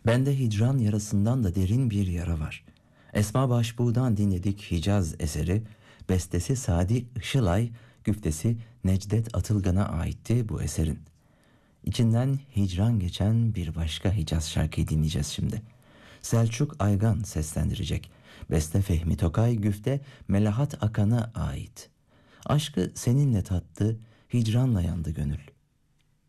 Bende hicran yarasından da derin bir yara var. Esma Başbuğ'dan dinledik Hicaz eseri, bestesi Sadi Işılay, güftesi Necdet Atılgan'a aitti bu eserin. İçinden hicran geçen bir başka Hicaz şarkıyı dinleyeceğiz şimdi. Selçuk Aygan seslendirecek. Beste Fehmi Tokay, güfte Melahat Akan'a ait. Aşkı seninle tattı, hicranla yandı gönül.